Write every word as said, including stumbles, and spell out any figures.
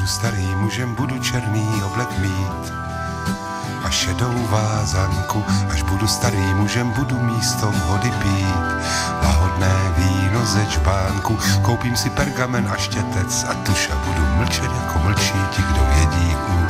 starý mužem, budu černý oblek mít a šedou vázanku. Až budu starý mužem, budu místo vody pít lahodné víno ze čpánku. Koupím si pergamen a štětec a tuš a budu mlčet, jako mlčí ti, kdo vědí